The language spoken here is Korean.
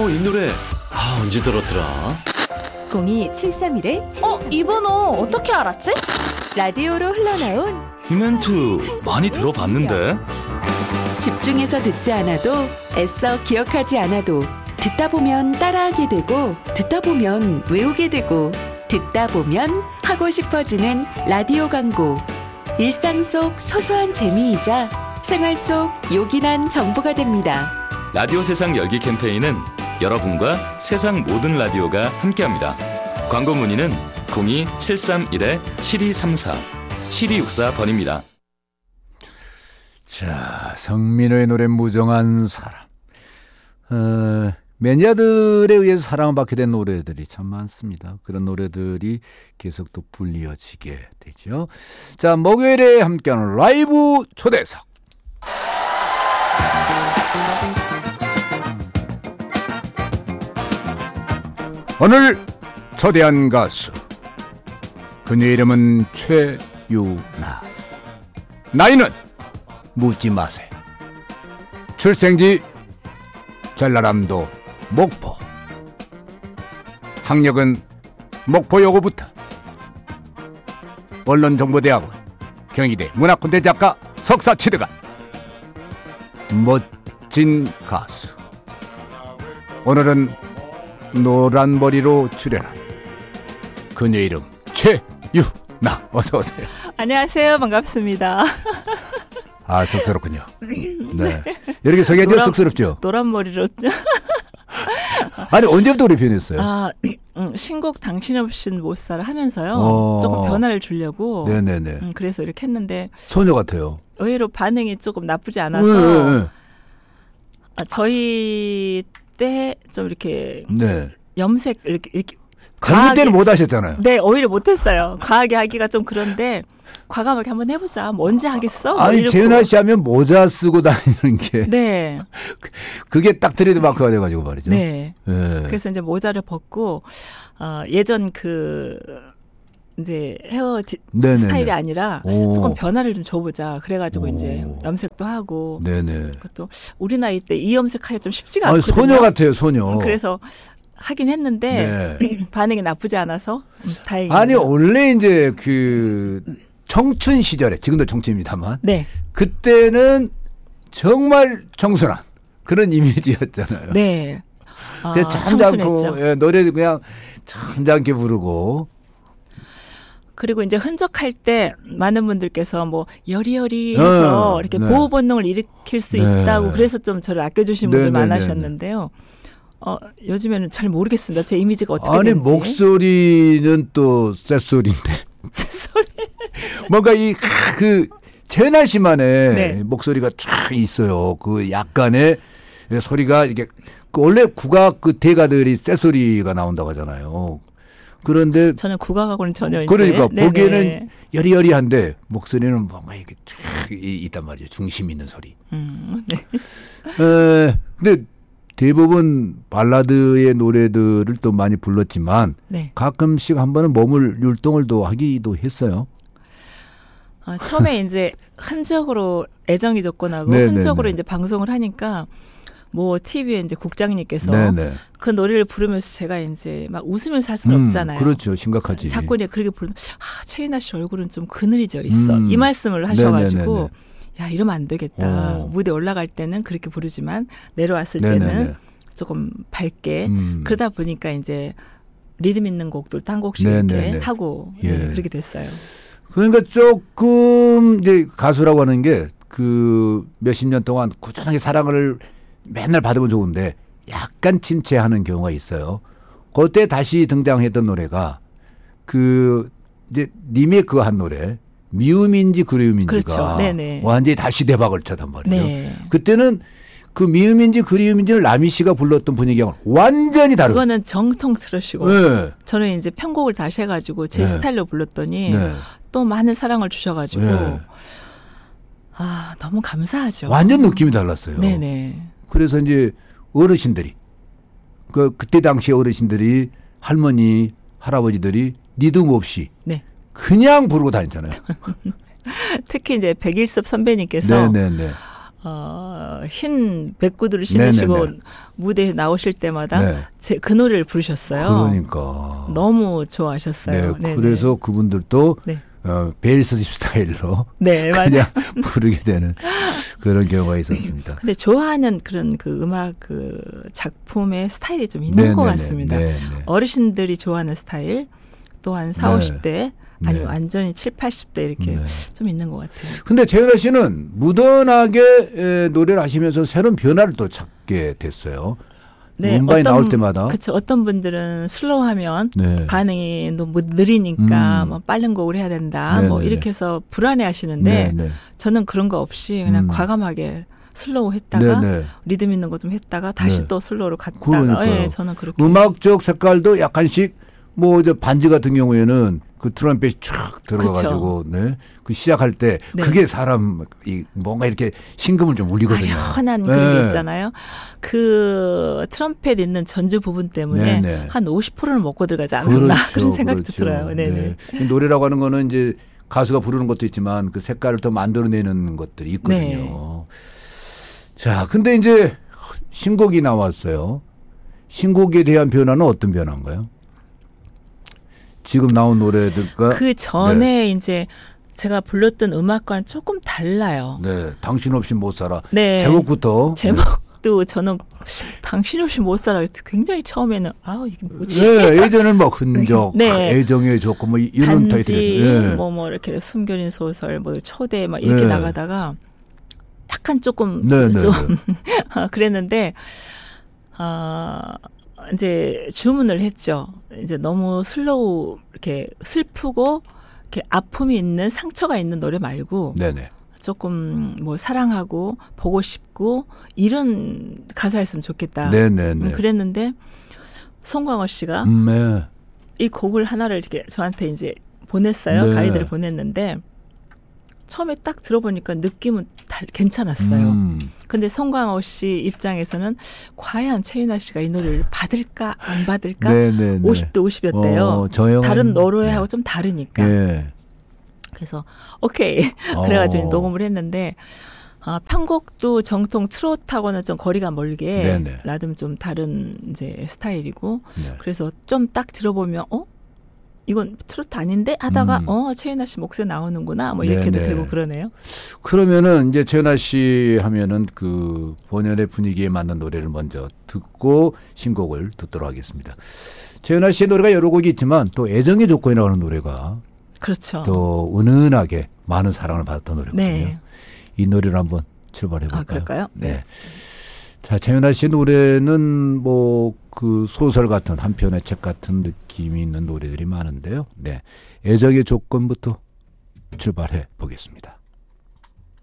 이 노래 언제 들었더라? 02731-7234. 이 번호 어떻게 알았지? 라디오로 흘러나온 이 멘트 많이 들어봤는데. 집중해서 듣지 않아도 애써 기억하지 않아도 듣다 보면 따라하게 되고 듣다 보면 외우게 되고 듣다 보면 하고 싶어지는 라디오 광고. 일상 속 소소한 재미이자 생활 속 요긴한 정보가 됩니다. 라디오 세상 열기 캠페인은 여러분과 세상 모든 라디오가 함께합니다. 광고 문의는 02-731-7234 7264번입니다. 자, 성민호의 노래 무정한 사람. 매니아들에 의해서 사랑을 받게 된 노래들이 참 많습니다. 그런 노래들이 계속 또 불리어지게 되죠. 자, 목요일에 함께하는 라이브 초대석. 오늘 초대한 가수, 그녀의 이름은 최유나. 나이는 묻지 마세요. 출생지 전라남도 목포. 학력은 목포여고부터 언론정보대학원, 경희대 문화콘텐츠 작가 석사 취득한 멋진 가수. 오늘은 노란 머리로 출연한 그녀의 이름 최유나. 어서 오세요. 안녕하세요. 반갑습니다. 아, 쑥스럽군요. 네. 이렇게 소개하기가 쑥스럽죠? 노란 머리로. 아니, 언제부터 그렇게 변했어요? 신곡 당신 없인 못 살아 하면서요. 조금 변화를 주려고. 네네네. 그래서 이렇게 했는데. 소녀 같아요. 의외로 반응이 조금 나쁘지 않아서. 네. 저희 때 좀 이렇게. 네. 염색, 이렇게. 젊을 때는 못 하셨잖아요. 네, 오히려 못했어요. 과하게 하기가 좀 그런데. 과감하게 한번 해보자. 뭐 언제 하겠어? 아니, 재윤아 씨 하면 모자 쓰고 다니는 게. 네. 그게 딱 트레이드 마크가 돼가지고 말이죠. 네. 네. 그래서 이제 모자를 벗고, 예전 이제 헤어 네네네. 스타일이 아니라 오. 조금 변화를 좀 줘보자. 그래가지고 오. 이제 염색도 하고. 네네. 그것도 우리 나이 때 이 염색하기가 좀 쉽지가 아니, 않거든요. 소녀 같아요, 소녀. 그래서 하긴 했는데 네. 반응이 나쁘지 않아서 다행입니다. 아니, 원래 이제 청춘 시절에, 지금도 청춘입니다만. 네. 그때는 정말 청순한 그런 이미지였잖아요. 네. 그냥 잠잠고, 예, 노래도 그냥 잠잠게 부르고. 그리고 이제 흔적할 때 많은 분들께서 뭐 여리여리 해서 이렇게 네. 보호 본능을 일으킬 수 네. 있다고 그래서 좀 저를 아껴주신 분들 네, 네, 많으셨는데요. 요즘에는 잘 모르겠습니다. 제 이미지가 어떻게 아니, 되는지. 목소리는 또 쇳소리인데. 쇳소리. 뭔가 최연아 씨만의 네. 목소리가 쫙 있어요. 그 약간의 소리가 이게 원래 국악 대가들이 쇳소리가 나온다고 하잖아요. 그런데 저는 국악하고는 전혀 이제. 그러니까 네네. 보기에는 여리여리한데 목소리는 뭔가 이게 쫙 있단 말이에요. 중심 있는 소리. 네. 근데 대부분 발라드의 노래들을 또 많이 불렀지만 네. 가끔씩 한 번은 몸을 율동을 또 하기도 했어요. 처음에 이제 흔적으로 애정이 접근하고 네네네. 흔적으로 이제 방송을 하니까 뭐 TV에 이제 국장님께서 네네. 그 노래를 부르면서 제가 이제 막 웃으면서 할 수는 없잖아요. 그렇죠. 심각하지. 자꾸 이제 그렇게 부르면 최윤아 씨 얼굴은 좀 그늘져 있어. 이 말씀을 하셔가지고 네네네네. 야, 이러면 안 되겠다. 무대 올라갈 때는 그렇게 부르지만 내려왔을 네네네. 때는 조금 밝게 그러다 보니까 이제 리듬 있는 곡들 한 곡씩 네네네. 이렇게 하고 예. 네, 그렇게 됐어요. 그러니까 조금 이제 가수라고 하는 게 몇십 년 동안 꾸준하게 사랑을 맨날 받으면 좋은데 약간 침체하는 경우가 있어요. 그때 다시 등장했던 노래가 이제 리메이크한 노래 미움인지 그리움인지가 그렇죠. 네네. 완전히 다시 대박을 쳤단 말이에요. 네. 그때는 그 미움인지 그리움인지를 라미 씨가 불렀던 분위기랑 완전히 다르고. 그거는 정통스러시고 네. 저는 이제 편곡을 다시 해가지고 제 네. 스타일로 불렀더니 네. 또 많은 사랑을 주셔가지고 네. 너무 감사하죠. 완전 느낌이 달랐어요. 네네. 그래서 이제 어르신들이 그때 당시 어르신들이 할머니 할아버지들이 리듬 없이 네. 그냥 부르고 다녔잖아요. 특히 이제 백일섭 선배님께서 네네네. 흰 백구두를 신으시고 네네네. 무대에 나오실 때마다 네. 그 노래를 부르셨어요. 그러니까. 너무 좋아하셨어요. 네. 그래서 그분들도 네. 베일스십 스타일로 네, 맞아요. 그냥 부르게 되는 그런 경우가 있었습니다. 근데 좋아하는 그런 그 음악 그 작품의 스타일이 좀 있는 것 같습니다. 네네. 어르신들이 좋아하는 스타일, 또한 40, 네. 50대, 아니면 네. 완전히 70, 80대 이렇게 네. 좀 있는 것 같아요. 근데 최은하 씨는 무던하게 노래를 하시면서 새로운 변화를 또 찾게 됐어요. 음반이 나올 때마다. 그렇죠. 어떤 분들은 슬로우하면 네. 반응이 너무 느리니까 뭐 빠른 곡을 해야 된다. 뭐 네네네. 이렇게 해서 불안해하시는데 네네. 저는 그런 거 없이 그냥 과감하게 슬로우 했다가 네네. 리듬 있는 거 좀 했다가 다시 네. 또 슬로우로 갔다가 그러니까요. 예, 저는 그렇게 음악적 색깔도 약간씩 뭐 이제 반지 같은 경우에는 그 트럼펫이 촥 들어가가지고 네. 그 시작할 때 네. 그게 사람 이 뭔가 이렇게 심금을 좀 울리거든요. 아련한 그런 게 있잖아요. 그 트럼펫 있는 전주 부분 때문에 네네. 한 50%는 먹고 들어가지 않았나 그런 생각도 그렇죠. 들어요. 네네. 네. 노래라고 하는 거는 이제 가수가 부르는 것도 있지만 그 색깔을 더 만들어내는 것들이 있거든요. 네. 자, 근데 이제 신곡이 나왔어요. 신곡에 대한 변화는 어떤 변화인가요? 지금 나온 노래들과 그 전에 이제 제가 불렀던 음악과는 조금 달라요. 네, 당신 없이 못 살아. 네. 제목부터 제목도 저는 당신 없이 못 살아. 굉장히 처음에는 이게 뭐지? 네, 예전에는 뭐 흔적, 네. 애정의 조건 뭐 이런 단지 타이틀이 네. 뭐 이렇게 숨겨진 소설, 뭐 초대 막 이렇게 네. 나가다가 약간 조금 네, 네, 좀 네. 그랬는데 이제 주문을 했죠. 이제 너무 슬로우 이렇게 슬프고 이렇게 아픔이 있는 상처가 있는 노래 말고 네네. 조금 뭐 사랑하고 보고 싶고 이런 가사였으면 좋겠다. 네네네. 그랬는데 송광호 씨가 네. 이 곡을 하나를 이렇게 저한테 이제 보냈어요. 네. 가이드를 보냈는데 처음에 딱 들어보니까 느낌은 괜찮았어요. 근데 송광호 씨 입장에서는 과연 최윤아 씨가 이 노래를 받을까 안 받을까? 네네네. 50대 50이었대요. 저형은 다른 노래하고 좀 다르니까. 네. 그래서 오케이. 그래가지고 녹음을 했는데 편곡도 정통 트로트하고는 좀 거리가 멀게 네네. 라듬 좀 다른 이제 스타일이고 네. 그래서 좀 딱 들어보면 이건 트로트 아닌데 하다가 최윤아 씨 목소리 나오는구나 뭐 이렇게도 네네. 되고 그러네요. 그러면은 이제 최은하 씨 하면은 그 본연의 분위기에 맞는 노래를 먼저 듣고 신곡을 듣도록 하겠습니다. 최은하 씨의 노래가 여러 곡이 있지만 또 애정의 조건이라고 하는 노래가 그렇죠. 또 은은하게 많은 사랑을 받았던 노래거든요. 네. 이 노래를 한번 출발해 볼까요? 그럴까요? 네. 자, 최은하 씨 노래는 뭐 그 소설 같은 한 편의 책 같은 느낌이 있는 노래들이 많은데요. 네. 애정의 조건부터 출발해 보겠습니다.